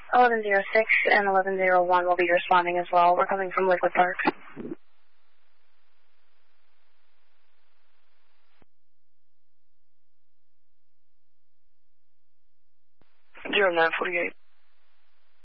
1106 and 1101 will be responding as well. We're coming from Liquid Park. 0948.